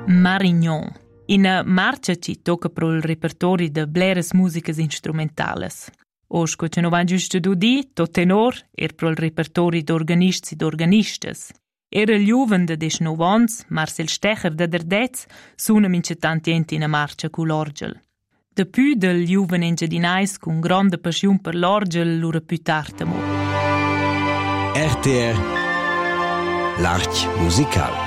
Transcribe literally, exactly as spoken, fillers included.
Marignon. In marcia ci tocca pro il repertori de bleras musicas instrumentales. Osco ce no va giusto d'udi, to tenor, er pro il repertori d'organists ed organistas. Era il giuven de desnovans, Marcel Stecher de Derdez, suna mince tantienti in marcia cu l'orgel. Depui del giuven engiadinais con grande passion per l'orgel l'ura più tartamo. R T R L'Arch Musical.